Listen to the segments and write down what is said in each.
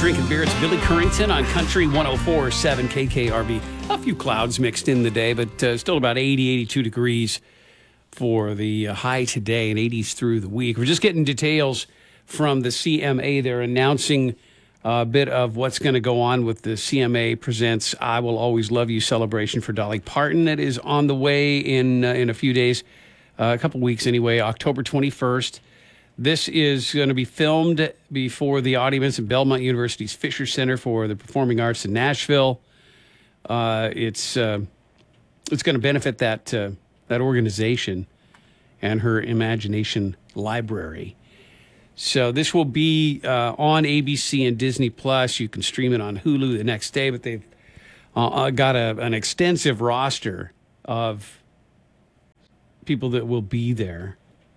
drinking beer. It's Billy Currington on Country 104.7 KKRB. A few clouds mixed in the day, but still about 80, 82 degrees for the high today and 80s through the week. We're just getting details from the CMA. They're announcing a bit of what's going to go on with the CMA Presents I Will Always Love You celebration for Dolly Parton. That is on the way in a few days, a couple weeks anyway, October 21st. This is going to be filmed before the audience at Belmont University's Fisher Center for the Performing Arts in Nashville. It's going to benefit that organization and her Imagination Library. So this will be on ABC and Disney Plus. You can stream it on Hulu the next day, but they've got an extensive roster of people that will be there.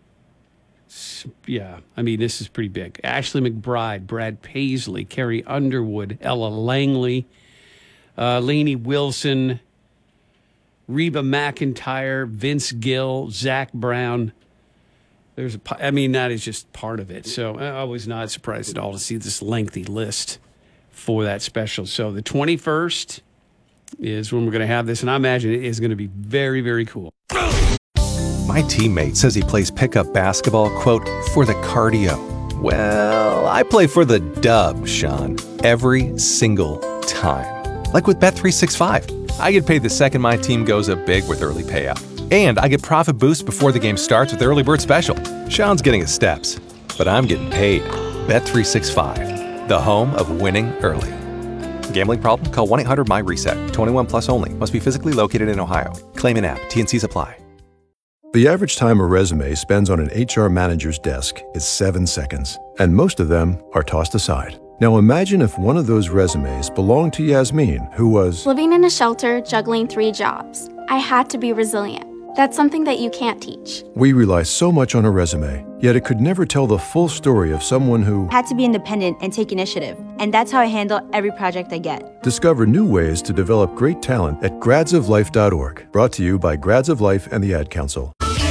Yeah, I mean, this is pretty big. Ashley McBryde, Brad Paisley, Carrie Underwood, Ella Langley, Lainey Wilson, Reba McEntire, Vince Gill, Zach Brown. That is just part of it. So I was not surprised at all to see this lengthy list for that special. So the 21st is when we're going to have this, and I imagine it is going to be very, very cool. My teammate says he plays pickup basketball, quote, for the cardio. Well, I play for the dub, Sean, every single time. Like with Bet365. I get paid the second my team goes up big with early payout. And I get profit boosts before the game starts with Early Bird Special. Sean's getting his steps, but I'm getting paid. Bet365, the home of winning early. Gambling problem? Call 1-800-MY-RESET. 21 plus only. Must be physically located in Ohio. Claim in app. T&Cs apply. The average time a resume spends on an HR manager's desk is 7 seconds, and most of them are tossed aside. Now imagine if one of those resumes belonged to Yasmin, who was living in a shelter, juggling 3 jobs. I had to be resilient. That's something that you can't teach. We rely so much on a resume, yet it could never tell the full story of someone who had to be independent and take initiative. And that's how I handle every project I get. Discover new ways to develop great talent at gradsoflife.org. Brought to you by Grads of Life and the Ad Council.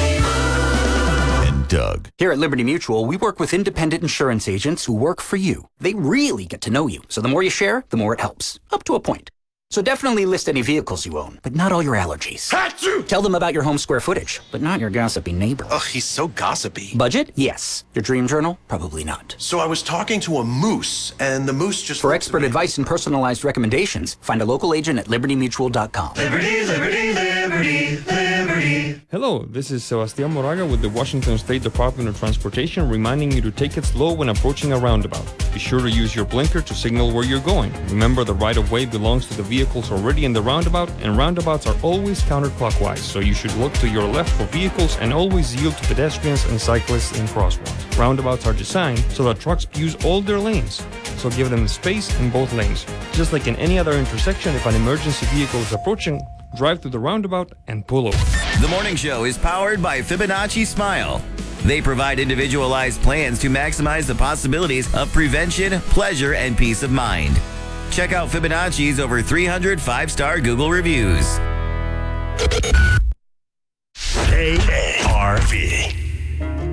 Doug. Here at Liberty Mutual, we work with independent insurance agents who work for you. They really get to know you, so the more you share, the more it helps. Up to a point. So definitely list any vehicles you own, but not all your allergies. Achoo! Tell them about your home square footage, but not your gossipy neighbor. Ugh, he's so gossipy. Budget? Yes. Your dream journal? Probably not. So I was talking to a moose, and the moose just... For expert advice and personalized recommendations, find a local agent at libertymutual.com. Liberty, liberty, liberty, liberty. Hello, this is Sebastián Moraga with the Washington State Department of Transportation reminding you to take it slow when approaching a roundabout. Be sure to use your blinker to signal where you're going. Remember, the right-of-way belongs to the vehicles already in the roundabout, and roundabouts are always counterclockwise, so you should look to your left for vehicles and always yield to pedestrians and cyclists in crosswalks. Roundabouts are designed so that trucks use all their lanes, so give them space in both lanes. Just like in any other intersection, if an emergency vehicle is approaching, drive through the roundabout and pull over. The morning show is powered by Fibonacci Smile. They provide individualized plans to maximize the possibilities of prevention, pleasure, and peace of mind. Check out Fibonacci's over 300 5-star Google reviews. KRV.